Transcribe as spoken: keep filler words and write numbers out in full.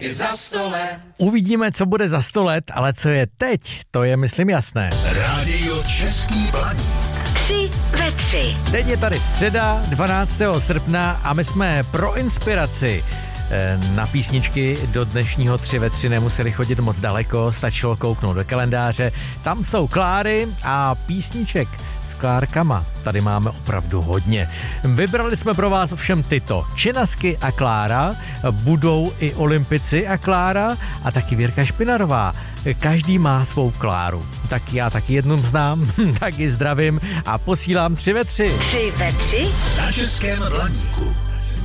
i za sto let. Uvidíme, co bude za sto let, ale co je teď, to je, myslím, jasné. Rádio Český Blaník. Tři ve tři. Teď je tady středa, dvanáctého srpna a my jsme pro inspiraci na písničky do dnešního tři ve tři nemuseli chodit moc daleko, stačilo kouknout do kalendáře. Tam jsou Kláry a písniček s Klárkama. Tady máme opravdu hodně. Vybrali jsme pro vás ovšem tyto. Činasky a Klára, budou i Olympici a Klára a taky Věrka Špinarová. Každý má svou Kláru. Tak já taky jednu znám, taky zdravím a posílám tři ve tři. Tři ve tři Na Českém Blaníku.